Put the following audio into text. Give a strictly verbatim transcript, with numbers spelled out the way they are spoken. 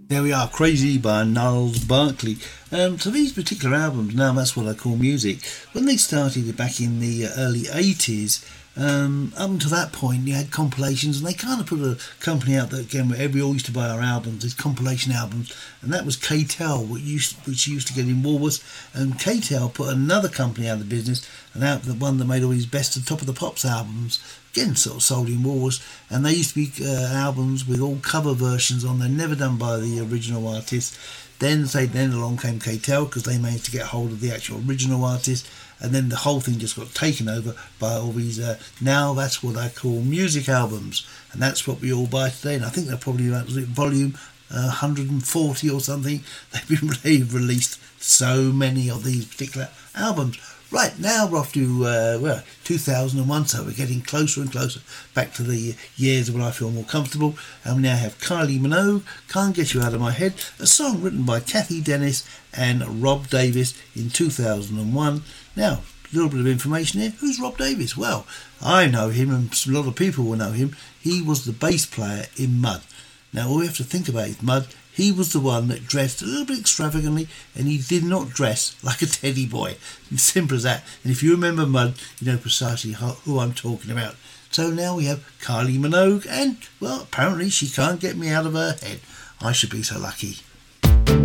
There we are, Crazy by Gnarls Barkley. Um, so these particular albums, now that's what I call music. When they started back in the early eighties, um, up until that point you had compilations, and they kind of put a company out that again where we all used to buy our albums, these compilation albums, and that was K-Tel, which used, which used to get in Woolworths, and K-Tel put another company out of business, and out the one that made all these best of Top of the Pops albums, again sort of sold in Woolworths, and they used to be uh, albums with all cover versions on there, never done by the original artist. Then say then along came K-Tel because they managed to get hold of the actual original artist, and then the whole thing just got taken over by all these uh, now that's what I call music albums, and that's what we all buy today. And I think they're probably about was it volume uh, one hundred forty or something. They've been they've released so many of these particular albums. Right, now we're off to uh, well, two thousand one, so we're getting closer and closer back to the years when I feel more comfortable. And we now have Kylie Minogue, Can't Get You Out of My Head, a song written by Kathy Dennis and Rob Davis in two thousand one. Now, a little bit of information here. Who's Rob Davis? Well, I know him, and a lot of people will know him. He was the bass player in Mud. Now, all we have to think about is Mud. He was the one that dressed a little bit extravagantly, and he did not dress like a teddy boy. Simple as that. And if you remember Mud, you know precisely who I'm talking about. So now we have Kylie Minogue, and, well, apparently she can't get me out of her head. I should be so lucky.